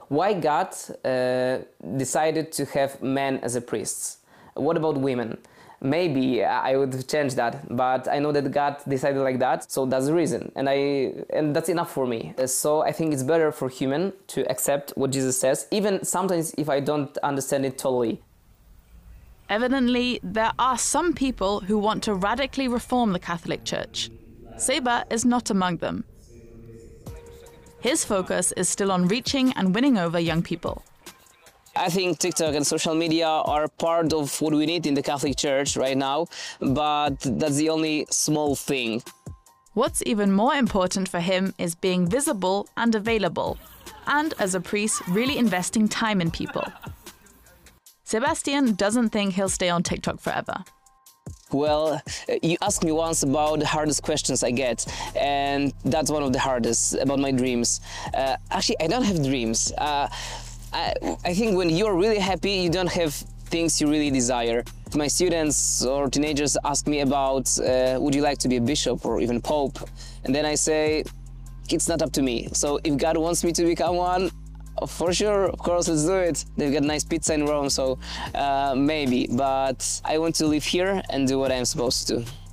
Why God decided to have men as a priests? What about women? Maybe I would change that, but I know that God decided like that, so that's the reason, and that's enough for me. So I think it's better for human to accept what Jesus says, even sometimes if I don't understand it totally. Evidently, there are some people who want to radically reform the Catholic Church. Seba is not among them. His focus is still on reaching and winning over young people. I think TikTok and social media are part of what we need in the Catholic Church right now, but that's the only small thing. What's even more important for him is being visible and available, and as a priest, really investing time in people. Sebastian doesn't think he'll stay on TikTok forever. Well, you asked me once about the hardest questions I get, and that's one of the hardest, about my dreams. Actually, I don't have dreams. I think when you're really happy, you don't have things you really desire. My students or teenagers ask me about, would you like to be a bishop or even pope? And then I say, it's not up to me. So if God wants me to become one, for sure, of course, let's do it. They've got nice pizza in Rome, so maybe. But I want to live here and do what I'm supposed to.